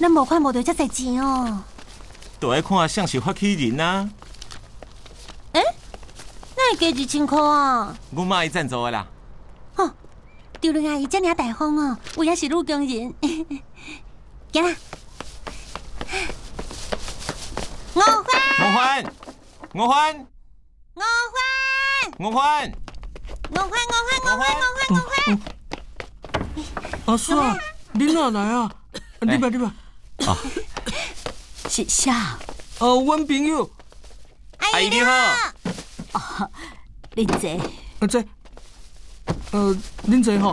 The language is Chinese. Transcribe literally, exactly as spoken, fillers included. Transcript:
咱无看无到遮侪钱哦。 都爱看像是发起人啊。 诶，哪会加一千块啊？ 阮妈伊赞助的啦。 吼，丢伦阿姨遮尔大方哦，有影是女强人。行啦。五番。 五番，五番， 五番， 五番， 五番，五番，五番，五番，五番。 阿叔啊，你哪来啊？你吧，你吧。 啊， 是啥？ 呃，阮朋友。 阿姨你好。 哦，恁坐。 呃，这，呃，恁坐吼。